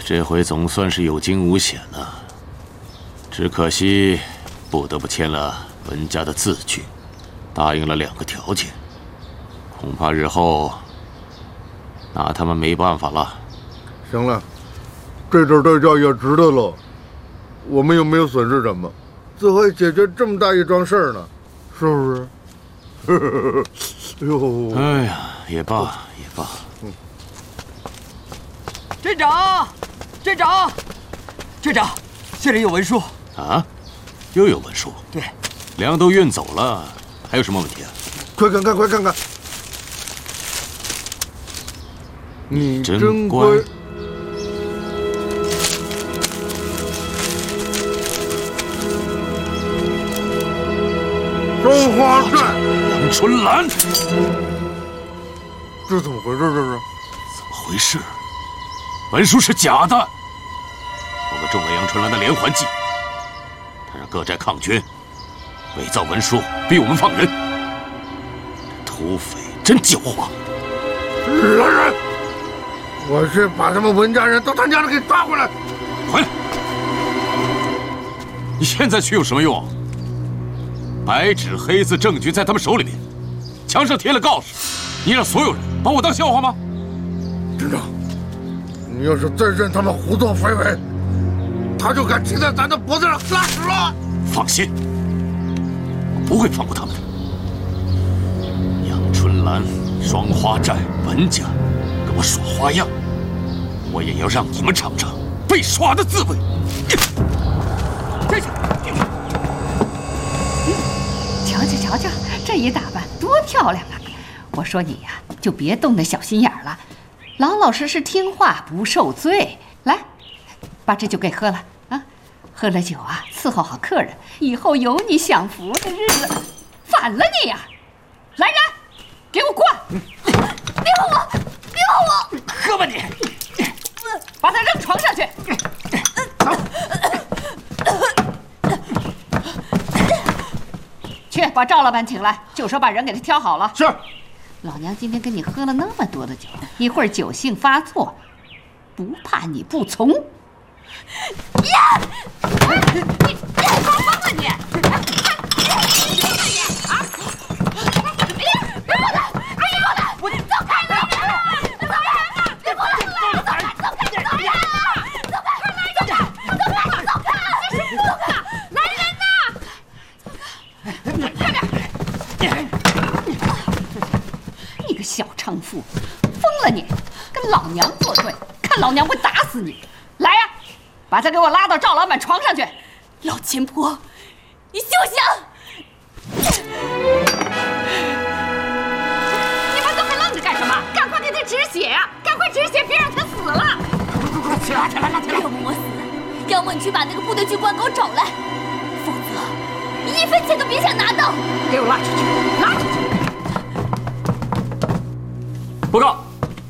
这回总算是有惊无险了，只可惜不得不签了文家的字据，答应了2个条件，恐怕日后拿他们没办法了。 行了，这点代价也值得了。我们又没有损失什么，自会解决这么大一桩事儿呢，是不是？哎呦， 哎呀，也罢也罢。 镇长，镇长，镇长，这里有文书啊，又有文书？ 对， 粮都运走了，还有什么问题啊？ 快看看，快看看！你真乖。双花寨， 杨春兰， 这怎么回事？这是怎么回事？文书是假的，我们中了杨春兰的连环计，他让各寨抗军伪造文书，逼我们放人。这土匪真狡猾！ 来人，我去把他们文家人都他娘的给抓回来！ 回来！你现在去有什么用？白纸黑字证据在他们手里面，墙上贴了告示，你让所有人把我当笑话吗？ 镇长，你要是再任他们胡作非为，他就敢骑在咱的脖子上拉屎了。 放心，我不会放过他们的。杨春兰、双花寨、文家跟我耍花样，我也要让你们尝尝被耍的滋味。 站下！ 瞧瞧，这一打扮多漂亮啊！我说你呀，就别动那小心眼了，老老实实听话，不受罪。来，把这酒给喝了啊！喝了酒啊，伺候好客人，以后有你享福的日子。反了你呀！来人，给我灌！别碰我！别碰我！ 喝吧你！ 把他扔床上去！去把赵老板请来，就说把人给他挑好了。 是。 老娘今天跟你喝了那么多的酒，一会儿酒性发作，不怕你不从。呀！你发疯了你！别过来！别过来！我走开！走开！走开！别过来！走开！走开！走开！走开！走开！走开！来人呐！快点！你个小娼妇，疯了你！跟老娘作对，看老娘不打死你！来呀，把他给我拉到赵老板床上去！ 老钱婆，你休想！ 你们都还愣着干什么？赶快给他止血呀！赶快止血，别让他死了！快起来，起来，起来！ 要么我死，要么你去把那个部队军官给我找来，否则你1分钱都别想拿到！ 给我拉出去！拉出去！ 报告，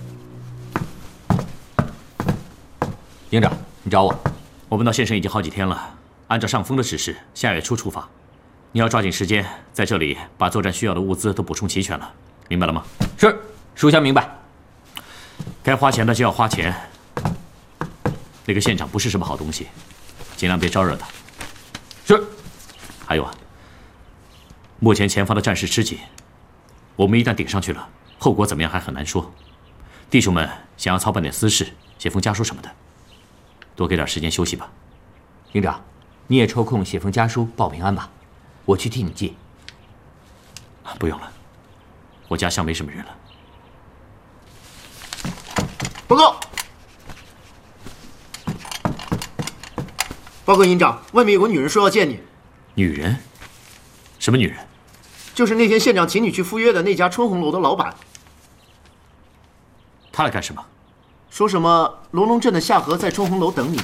营长，你找我。我们到县城已经好几天了，按照上峰的指示，下月初出发。你要抓紧时间，在这里把作战需要的物资都补充齐全了，明白了吗？是，属下明白。该花钱的就要花钱。那个县长不是什么好东西，尽量别招惹他。是。还有啊，目前前方的战事吃紧，我们一旦顶上去了，后果怎么样还很难说。弟兄们想要操办点私事，写封家书什么的，多给点时间休息吧。 营长，你也抽空写封家书报平安吧，我去替你寄。 不用了，我家乡没什么人了。 报告，报告营长，外面有个女人说要见你。 女人？什么女人？ 就是那天县长请你去赴约的那家春红楼的老板。 他来干什么？ 说什么龙龙镇的夏荷在春红楼等你。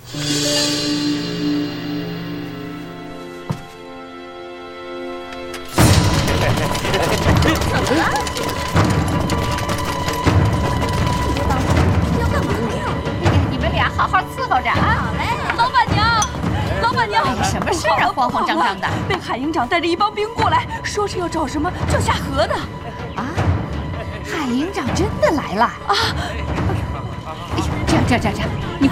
你们俩好好伺候着啊！ 老板娘，老板娘， 什么事啊？慌慌张张的。 被海营长带着一帮兵过来，说是要找什么叫夏荷的。 啊，海营长真的来了啊！哎呦，这样，你